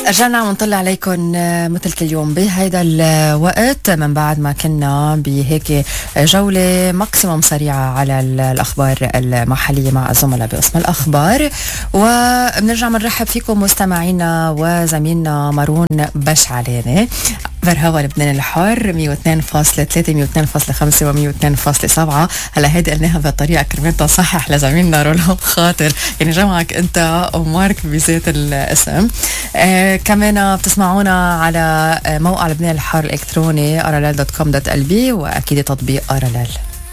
رجعنا ونطلع عليكم مثل كل يوم بهيدا الوقت من بعد ما كنا بهيك جولة ماكسيموم سريعة على الأخبار المحلية مع الزملاء بقسم الأخبار. وبنرجع بنرحب فيكم مستمعينا وزميلنا مارون بشعلاني برهوا لبنان الحر 102.3 102.5 و 102.7. هلا هيدي قلناها بالطريقة كرمال تصحح لزميلنا رولو خاطر يعني جمعك انت ومارك بذات الاسم. كمان بتسمعونا على موقع لبنان الحر الالكتروني rll.com.lb واكيد تطبيق RLL.